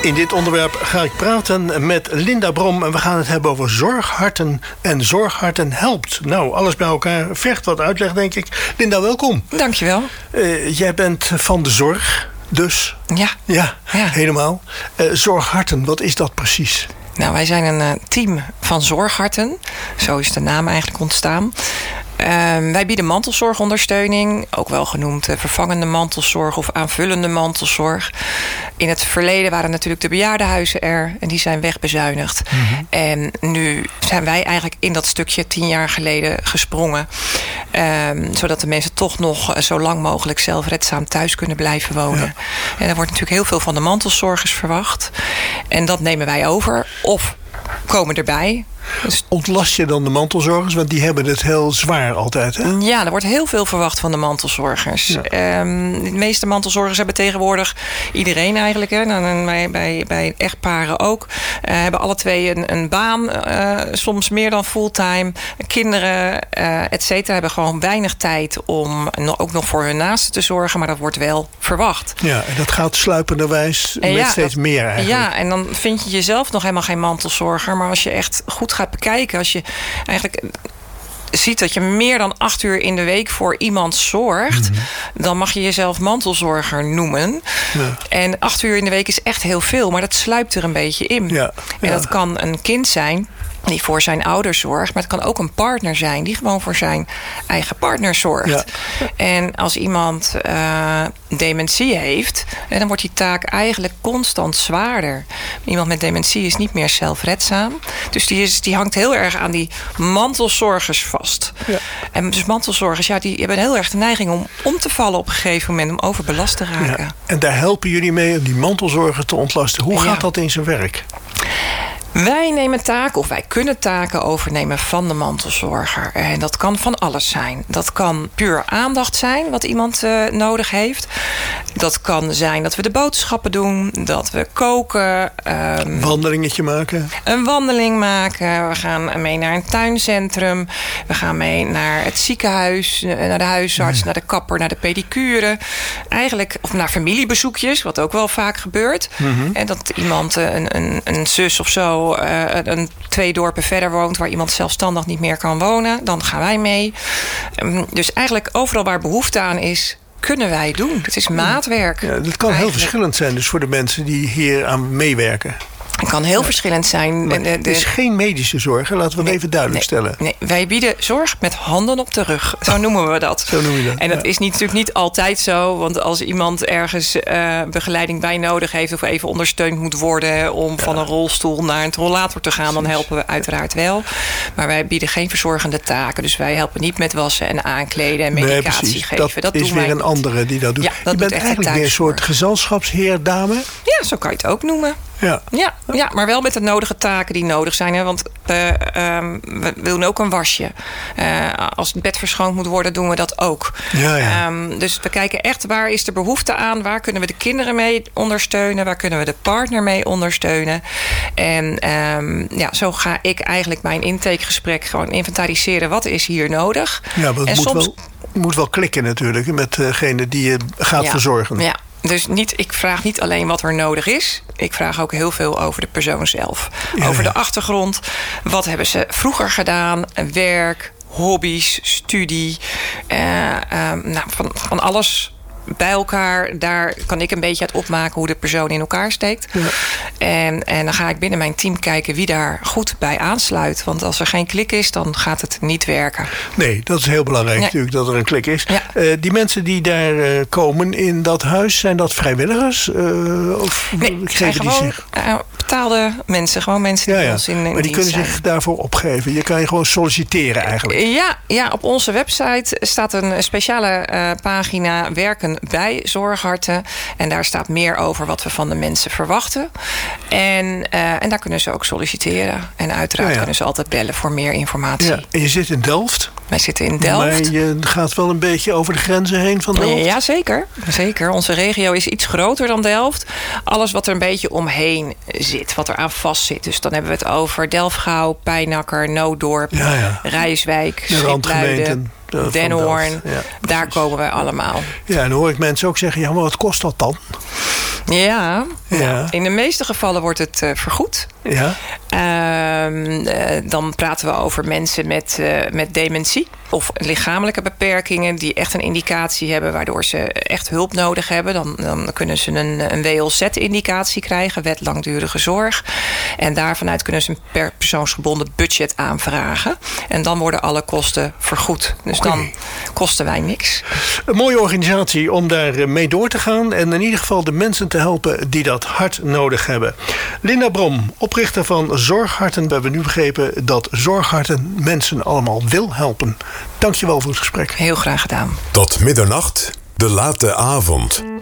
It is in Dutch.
In dit onderwerp ga ik praten met Linda Brom. En we gaan het hebben over Zorgharten. En Zorgharten helpt. Nou, alles bij elkaar vergt wat uitleg, denk ik. Linda, welkom. Dankjewel. Jij bent van de zorg, dus. Ja, helemaal. Zorgharten, wat is dat precies? Nou, wij zijn een team van Zorgharten. Zo is de naam eigenlijk ontstaan. Wij bieden mantelzorgondersteuning, ook wel genoemd vervangende mantelzorg of aanvullende mantelzorg. In het verleden waren natuurlijk de bejaardenhuizen er en die zijn wegbezuinigd. Mm-hmm. En nu zijn wij eigenlijk in dat stukje 10 jaar geleden gesprongen. Zodat de mensen toch nog zo lang mogelijk zelfredzaam thuis kunnen blijven wonen. Ja. En er wordt natuurlijk heel veel van de mantelzorgers verwacht. En dat nemen wij over of komen erbij. Dus ontlast je dan de mantelzorgers? Want die hebben het heel zwaar altijd, hè? Ja, er wordt heel veel verwacht van de mantelzorgers. Ja. De meeste mantelzorgers hebben tegenwoordig, iedereen eigenlijk, hè, bij echtparen ook, hebben alle twee een baan, soms meer dan fulltime. Kinderen, et cetera, hebben gewoon weinig tijd om ook nog voor hun naasten te zorgen, maar dat wordt wel verwacht. Ja, en dat gaat sluipenderwijs met steeds meer eigenlijk. Ja, en dan vind je jezelf nog helemaal geen mantelzorger, maar als je echt goed gaat bekijken, als je eigenlijk ziet dat je meer dan 8 uur in de week voor iemand zorgt, dan mag je jezelf mantelzorger noemen. Ja. En 8 uur in de week is echt heel veel, maar dat sluipt er een beetje in. Ja. En dat kan een kind zijn die voor zijn ouders zorgt, maar het kan ook een partner zijn die gewoon voor zijn eigen partner zorgt. Ja. En als iemand dementie heeft, dan wordt die taak eigenlijk constant zwaarder. Iemand met dementie is niet meer zelfredzaam. Dus die hangt heel erg aan die mantelzorgers vast. Ja. En dus mantelzorgers, die hebben heel erg de neiging om te vallen op een gegeven moment, om overbelast te raken. Ja. En daar helpen jullie mee om die mantelzorger te ontlasten. Hoe gaat dat in zijn werk? Wij nemen taken, of wij kunnen taken overnemen van de mantelzorger. En dat kan van alles zijn. Dat kan puur aandacht zijn, wat iemand nodig heeft. Dat kan zijn dat we de boodschappen doen, dat we koken. Wandelingetje maken. Een wandeling maken. We gaan mee naar een tuincentrum. We gaan mee naar het ziekenhuis, naar de huisarts, naar de kapper, naar de pedicure. Eigenlijk, of naar familiebezoekjes, wat ook wel vaak gebeurt. Mm-hmm. En dat iemand, een zus of zo, 2 dorpen verder woont, waar iemand zelfstandig niet meer kan wonen, dan gaan wij mee. Dus eigenlijk overal waar behoefte aan is, kunnen wij doen. Het is maatwerk. Ja, dat kan heel verschillend zijn dus voor de mensen die hier aan meewerken. Het kan heel verschillend zijn. Het is geen medische zorg, laten we het even duidelijk stellen. Nee, wij bieden zorg met handen op de rug. Zo noemen we dat. Zo noem je dat. En dat is natuurlijk niet altijd zo. Want als iemand ergens begeleiding bij nodig heeft, of even ondersteund moet worden om van een rolstoel naar een rollator te gaan, dan helpen we uiteraard wel. Maar wij bieden geen verzorgende taken. Dus wij helpen niet met wassen en aankleden en medicatie geven. Dat is weer een andere die dat doet. Ja, dat je bent eigenlijk weer een soort gezelschapsheerdame. Ja, zo kan je het ook noemen. Ja, maar wel met de nodige taken die nodig zijn. Hè? Want we doen ook een wasje. Als het bed verschoond moet worden, doen we dat ook. Ja. Dus we kijken echt, waar is de behoefte aan? Waar kunnen we de kinderen mee ondersteunen? Waar kunnen we de partner mee ondersteunen? En zo ga ik eigenlijk mijn intakegesprek gewoon inventariseren. Wat is hier nodig? Ja, maar het moet wel klikken natuurlijk met degene die je gaat verzorgen. Ja. Dus ik vraag niet alleen wat er nodig is. Ik vraag ook heel veel over de persoon zelf. Over de achtergrond. Wat hebben ze vroeger gedaan? Werk, hobby's, studie. Van alles bij elkaar. Daar kan ik een beetje uit opmaken hoe de persoon in elkaar steekt. Ja. En dan ga ik binnen mijn team kijken wie daar goed bij aansluit. Want als er geen klik is, dan gaat het niet werken. Nee, dat is heel belangrijk natuurlijk, dat er een klik is. Ja. Die mensen die daar komen in dat huis, zijn dat vrijwilligers? Nee, het zijn gewoon betaalde mensen. Gewoon mensen die ons in maar die kunnen zich daarvoor opgeven. Je kan je gewoon solliciteren eigenlijk. Ja, op onze website staat een speciale pagina werken bij Zorgharten. En daar staat meer over wat we van de mensen verwachten. En daar kunnen ze ook solliciteren. En uiteraard kunnen ze altijd bellen voor meer informatie. Ja. En je zit in Delft? Wij zitten in Delft. Maar je gaat wel een beetje over de grenzen heen van Delft? Ja, zeker. Onze regio is iets groter dan Delft. Alles wat er een beetje omheen zit, wat er aan vast zit. Dus dan hebben we het over Delfgauw, Pijnacker, Noodorp, Rijswijk, de randgemeenten. Den Hoorn. Ja, daar komen wij allemaal. Ja, en dan hoor ik mensen ook zeggen, ja, maar wat kost dat dan? Ja. In de meeste gevallen wordt het vergoed. Ja. Dan praten we over mensen met dementie of lichamelijke beperkingen die echt een indicatie hebben waardoor ze echt hulp nodig hebben. Dan kunnen ze een WLZ-indicatie krijgen, wet langdurige zorg. En daarvanuit kunnen ze een per persoonsgebonden budget aanvragen. En dan worden alle kosten vergoed. Dus dan kosten wij niks. Een mooie organisatie om daar mee door te gaan en in ieder geval de mensen te helpen die dat hard nodig hebben. Linda Brom, oprichter van Zorgharten. We hebben nu begrepen dat Zorgharten mensen allemaal wil helpen. Dankjewel voor het gesprek. Heel graag gedaan. Tot middernacht, de late avond.